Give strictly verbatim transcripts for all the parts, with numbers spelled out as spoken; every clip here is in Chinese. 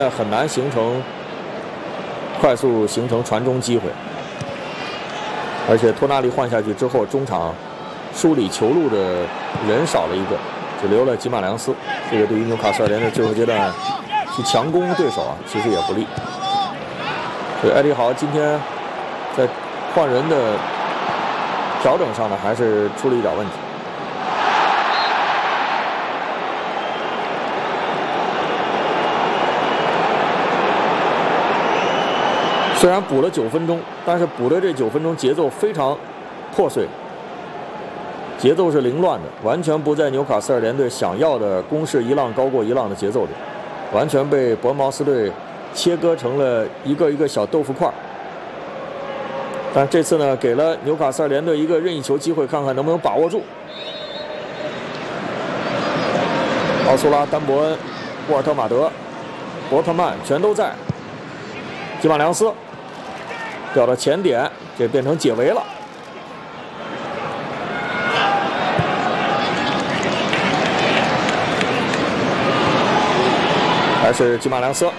很难形成快速形成传中机会。而且托纳利换下去之后，中场梳理球路的人少了一个，只留了吉马良斯。这个对于纽卡斯尔联的最后阶段去强攻对手啊，其实也不利。所以埃迪豪今天在换人的调整上呢，还是出了一点问题。虽然补了九分钟，但是补的这九分钟节奏非常破碎，节奏是凌乱的，完全不在纽卡斯尔联队想要的攻势一浪高过一浪的节奏里，完全被伯恩茅斯队切割成了一个一个小豆腐块。但这次呢，给了纽卡斯尔联队一个任意球机会，看看能不能把握住。奥苏拉、丹伯恩、沃尔特马德、伯特曼全都在。吉马良斯掉到前点，这变成解围了。还是吉马良斯，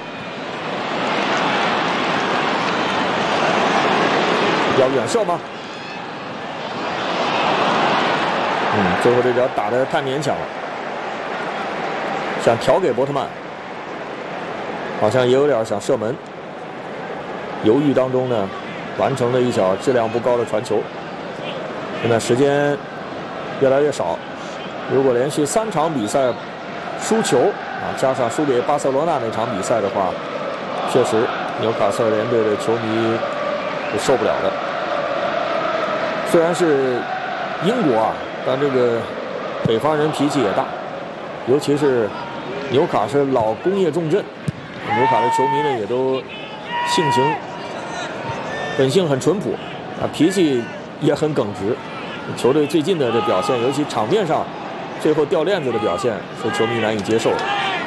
要远射吗？嗯，最后这脚打得太勉强了，想调给伯特曼，好像也有点想射门。犹豫当中呢，完成了一脚质量不高的传球。现在时间越来越少，如果连续三场比赛输球啊，加上输给巴塞罗那那场比赛的话，确实纽卡斯尔联队的球迷是受不了的。虽然是英国啊，但这个北方人脾气也大，尤其是纽卡是老工业重镇，纽卡的球迷呢也都性情。本性很淳朴，啊，脾气也很耿直。球队最近的这表现，尤其场面上最后掉链子的表现，是球迷难以接受的。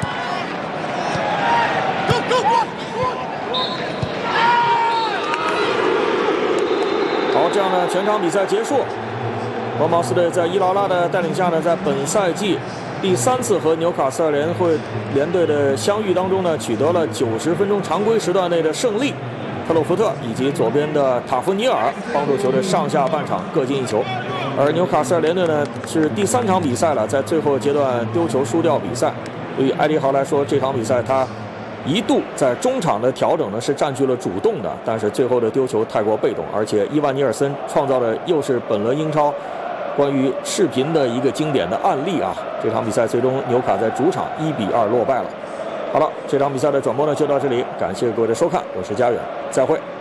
好，这样呢，全场比赛结束。伯恩茅斯队在伊劳拉的带领下呢，在本赛季第三次和纽卡斯尔联会联队的相遇当中呢，取得了九十分钟常规时段内的胜利。特鲁福特以及左边的塔夫尼尔帮助球队上下半场各进一球，而纽卡斯尔联队呢是第三场比赛了，在最后阶段丢球输掉比赛。对于埃迪豪来说，这场比赛他一度在中场的调整呢是占据了主动的，但是最后的丢球太过被动，而且伊万尼尔森创造的又是本轮英超关于视频的一个经典的案例啊！这场比赛最终纽卡在主场一比二落败了。好了，这场比赛的转播呢就到这里，感谢各位的收看，我是佳远，再会。